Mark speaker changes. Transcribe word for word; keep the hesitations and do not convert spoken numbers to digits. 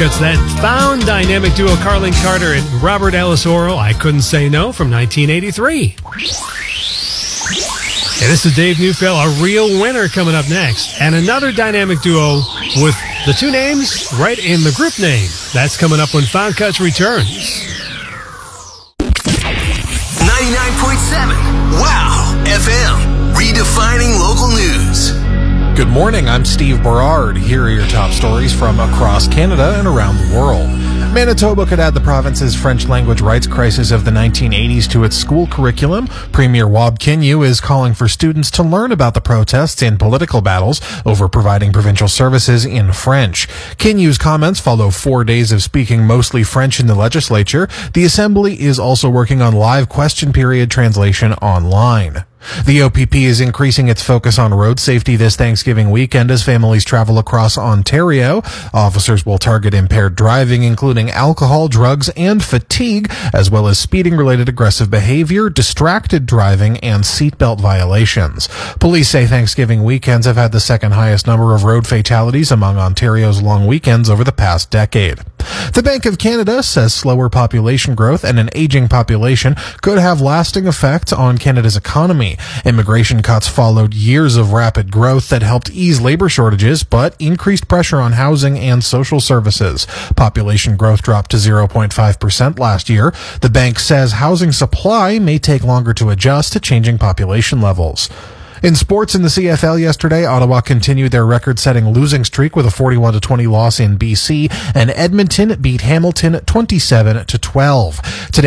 Speaker 1: Cuts, that found dynamic duo Carlin Carter and Robert Ellis Oro, I Couldn't Say No, from nineteen eighty-three. And this is Dave Neufeld, a real winner, coming up next. And another dynamic duo with the two names right in the group name. That's coming up when Found Cuts returns.
Speaker 2: ninety-nine point seven Wow F M, redefining local news.
Speaker 3: Good morning, I'm Steve Berard. Here are your top stories from across Canada and around the world. Manitoba could add the province's French language rights crisis of the nineteen eighties to its school curriculum. Premier Wab Kinew is calling for students to learn about the protests and political battles over providing provincial services in French. Kinew's comments follow four days of speaking mostly French in the legislature. The Assembly is also working on live question period translation online. The O P P is increasing its focus on road safety this Thanksgiving weekend as families travel across Ontario. Officers will target impaired driving, including alcohol, drugs, and fatigue, as well as speeding-related aggressive behavior, distracted driving, and seatbelt violations. Police say Thanksgiving weekends have had the second highest number of road fatalities among Ontario's long weekends over the past decade. The Bank of Canada says slower population growth and an aging population could have lasting effects on Canada's economy. Immigration cuts followed years of rapid growth that helped ease labor shortages, but increased pressure on housing and social services. Population growth dropped to zero point five percent last year. The bank says housing supply may take longer to adjust to changing population levels. In sports in the C F L yesterday, Ottawa continued their record-setting losing streak with a forty-one to twenty loss in B C, and Edmonton beat Hamilton twenty-seven to twelve. Today,